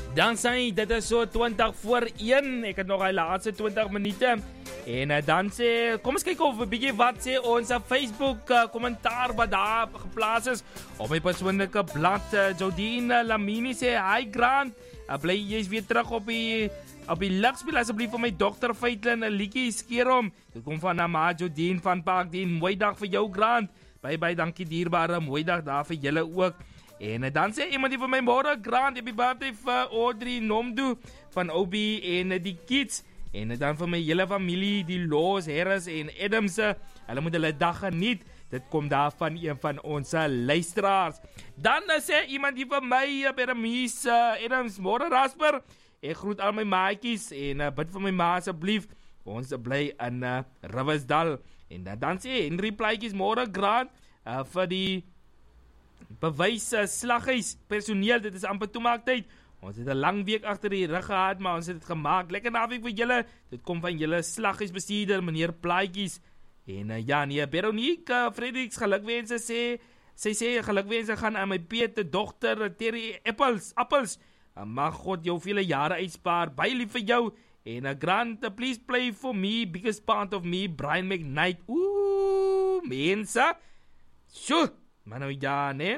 Dan sê dit is so 20 voor 1. Ek het nog die laaste 20 minute. En dan sê, kom ons kyk of 'n bietjie wat sê ons Facebook kommentaar wat daar geplaas is op my persoonlike blad. Jodine Lamini sê, "Hi Grant, bly jy's weer terug op die lig, speel asseblief vir my dogter Feitlin 'n liedjie skeer hom." Dit kom van Ma Jodine van Parkdien. Mooi dag vir jou Grant. Bye, dankie dierbare. Mooi dag daar vir julle ook. En dan sê iemand die vir my môre, Grant, happy birthday vir Audrey Nomdu van Obi en die kids. En dan vir my hele familie, die Laws, Harris en Adams. Hulle moet hulle dag geniet. Dit kom daar van een van ons luisteraars. Dan sê iemand die vir my, Beramies Adams, môre Rasper. Ek groet al my maatjies en bid vir my ma asseblief. Ons bly in Riversdal. En dan sê Henry Plaatjies, môre Grant, vir die bewys slaghuis personeel, dit is amper toemaaktyd. Ons het 'n lang week agter die rug gehad, maar ons het dit gemaak. Lekker naweek vir julle. Dit kom van julle slaghuisbestuurder, meneer Plaatjies. En Veronique Fredericks gelukwense sê, sy sê gelukwense gaan aan my Peter dogter Terry Appels. Mag God jou vele jare uitspaar. Baie lief vir jou. En Grant, please play for me, biggest part of me, Brian McKnight. Ooh, mense. Sjoe. Maar nou ja, ne?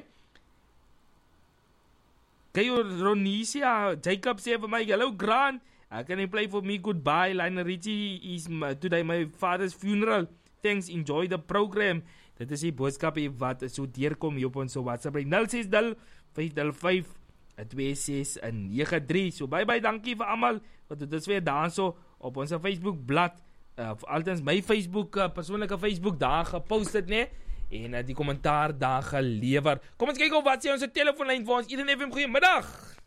Kayo Ronisia, Jacob sê vir my, "Hello Grant, can you play for me goodbye? Lionel Richie is today my father's funeral. Thanks, enjoy the program." Dit is die boodskap wat so deurkom hier op ons WhatsApp. 0605552693. So bye, dankie vir almal wat dit is weer daar so op ons Facebook blad. Altens my Facebook, persoonlike Facebook daar gepost het, ne? En die kommentaar daar gelewer. Kom ons kyk of wat sê ons telefoonlyn vir ons. Eden FM, goeiemiddag.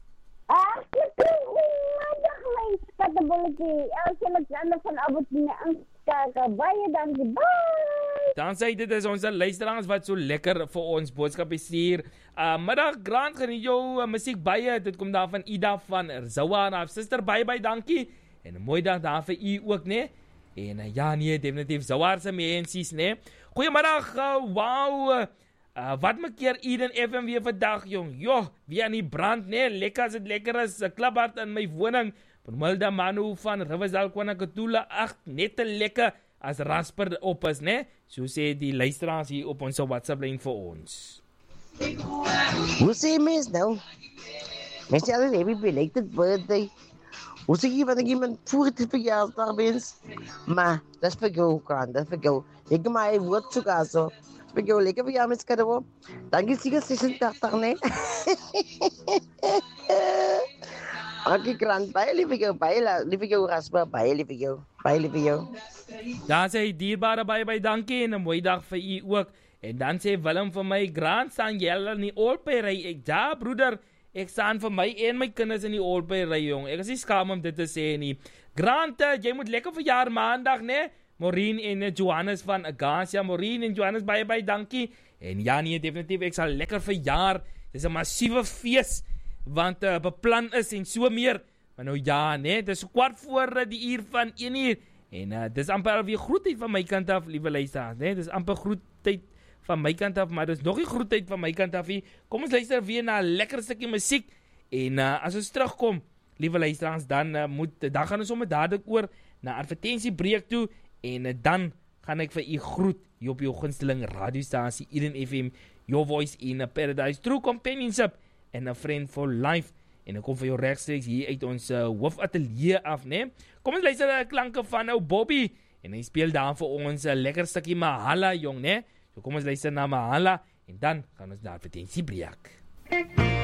Goeiemiddag my skattebolletjie. Alexander van Abbotsine aanskakel. Baie dankie. Bye. Dan sê dit is ons luisteraars wat so lekker vir ons boodskappe stuur. Middag Grant, geniet jou musiek baie. Dit kom daar van Ida van Zoua en haar suster. Baie dankie. En 'n mooi dag daar vir u ook, né? En ja, nee, definitief Zoua se mensies, né? Goeiemiddag, wow. Wat maak keer Eden FM weer vandag, jong? Jo, wie aan die brand, né? Lekker as dit lekker is. 'n Klapbart in my woning. Permelda Manu van Riversdal Kwanakatula. Ag, net te lekker as Rasper op is, né? So sê die luisteraars hier op ons WhatsApp lyn vir ons. Hoe sê mens nou? Mens sê al happy belated birthday. Hoe sê jy wat ek iemand voor het verjaarsdag wens? Maar, dat is vir jou, Grant, dat is vir jou. Ek heb my woord sogar so. Vir jou lekker verjaardagscadeau. Dankie seker 86, nee? Okay, Grant, baie lief vir jou, baie lief vir jou, Rasper, baie lief vir jou, baie lief vir jou. Dan sê dierbare baie dankie en 'n mooi dag vir u ook. En dan sê Willem vir my, Grant, staan julle in die Allpay ry? Ek ja, broeder. Ek staan vir my en my kinders in die Allpay ry, jong. Ek is nie skaam om dit te sê nie. Grant, jy moet lekker verjaar maandag, né? Maureen en Johannes van Agasia. Maureen en Johannes, baie dankie. En ja, nee, definitief, ek sal lekker verjaar. Dis 'n massiewe fees, want beplan is en so meer. Maar nou ja, né? Dis so 15:15 die uur van 1 uur. En dis amper alweer groettyd van my kant af, liewe luisteraars, né? Dis amper groettyd van my kant af, maar dis nog nie groettyd van my kant af nie. Kom ons luister weer na 'n lekker stukkie musiek. En as ons terugkom, liewe luisteraars, dan gaan ons sommer dadelik oor na advertensiebreek toe. En dan gaan ek vir u groet hier op jou gunsteling radiostasie Eden FM, your voice in a paradise, true companionship and a friend for life. En ek kom vir jou regstreeks hier uit ons hoofateljee af, né? Kom ons luister na klanke van ou Bobby en hy speel daar vir ons 'n lekker stukkie Mahala, jong, né? So kom ons luister na Mahala en dan gaan ons na advertensiebreek.